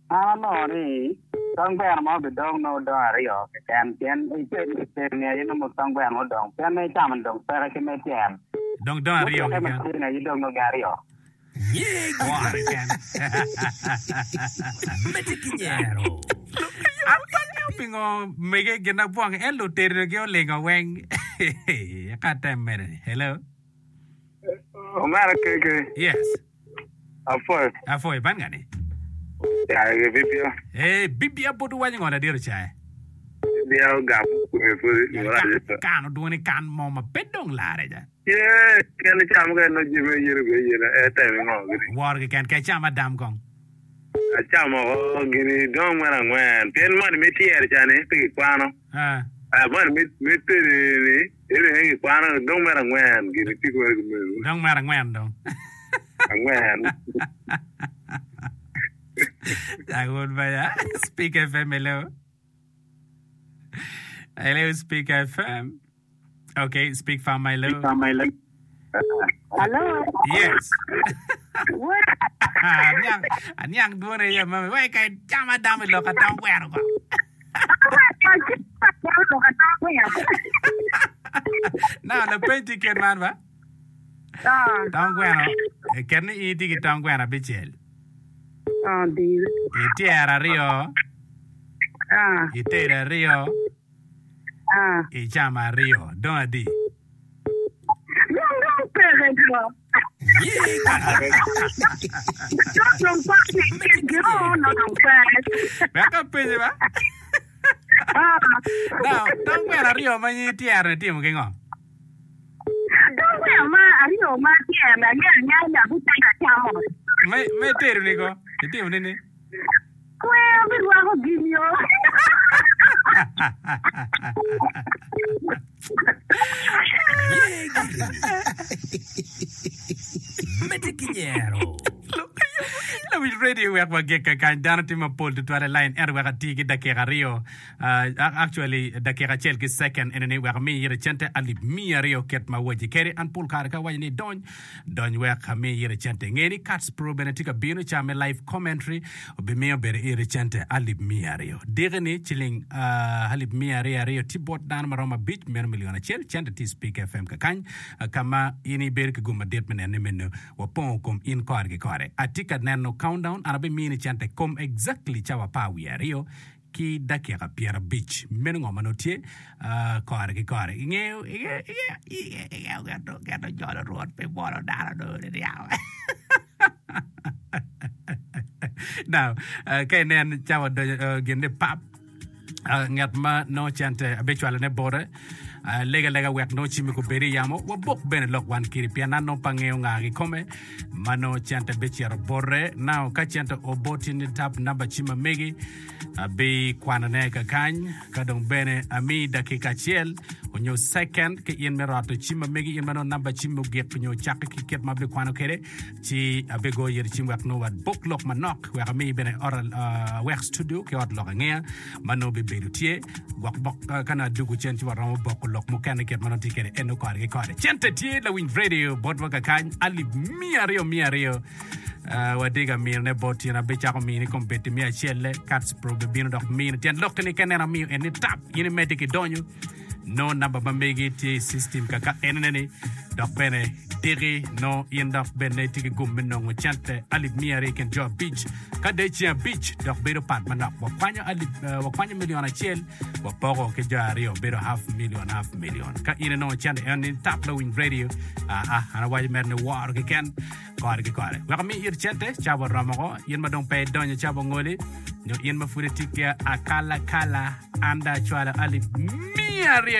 no, ni. Don't be a mob, don't know Dario. Can you know some way or don't. Can I come and don't say I can make jam? Don't Rio. You don't know Gario. Yeah, guarda. Metti chiaro. Pingo mege gena buang elo tere gyo lenga weng. Kata mere. Hello. America. Yes. Afoy ban gani. Ya, Bibia. Bibia bodu wani ngona dir chai. Dia gap. Kan do ni kan mama pedong lare ja. Yeah, can the cham ga no jibe yire time ngo. War ke kan ka chama dam gong. A chama o gini don mara ngwan. Pen man me tier chane pe kwano. Man me tere ere he kwano don mara ngwan gini ti ko me. Don mara ngwan dong. Ngwan. Dagon baya. Speak FM hello. Hello, Speak FM. Okay, Speak from my low. Hello. Yes. What? Anyang do na mama. Why kay chama dami lo ka tong kwero ko. Na na penti ken man ba? Tong kwero. Ken ni iti ki tong kwero bichel. Di. Iti era Rio. Iti era Rio. E chama Rio, don't di. No, present. Back up, ba? Now, don't wear a Rio, my dear, and Tim going on. Don't wear my Rio, my dear, and I would take a camel. May tell you, go. You didn't it? Well, we will give you. Metti chiaro. We radio work wa geka kan dana tima pol to the line er wa tigi da ke Rio actually da ke chel ki second en ne wa mi yere chente ali mi Rio ket ma woji kere an pol kar ka wa ni don wa mi yere chente ngeni cats pro benetika bino chame live commentary be mi bere yere chente ali mi Rio degene chilling ali mi Rio tibot dan maroma beach men million chel chente ti Speak FM ka kan kama ini ber ke guma det men en men wa pon kom in kar ke kare atika nano countdown arabe mini chante kom exactly chawa pawi Rio ki dakika Pierre Beach mengo manotie kare ki kare ngeo gato jolo road pe bolo dara do dia now kenen chawa gende pap ngat ma no chante habitual ne bore lega wek no chimi ko beri yamo wo bok ben lok wan kiri piana no pangeo ngagi come mano chante bechiaro borre now ka chante oboti ni tap number chima megi be kwana ne ka kany ka dong bene ami dakika chiel onyo second ke yen merato chima megi yen mano number chimo get nyo chak ki ket mabbe kwano kere chi abego yer chim wek no wat bok lok manok we ami bene oral work studio ke od lok ngea mano be berutie bok kana dugu chenti waramo bok lok mo kan ket mano tikere eno kare chente tie la win radio bot waka kany ali mi Rio wadiga ne boti na becha ko mi kompeti mi chelle cats pro be bino dok mi ten lokni kenena mi en tap yini mediki donyu no namba bambegi ti system kaka enene dok bene diri no yenda bene tiki gummi no chante ali mi ken job beach kade chia beach dok bero pat manak wakwanya million chel wa pogo ke Rio bero half million ka ine no chante en tap lowing radio ana waji merne war ke ken kare wa mi ir chante chabo ramako yen madong pe donyo chabo ngoli no yen ma furi tikia akala anda chwala ali mi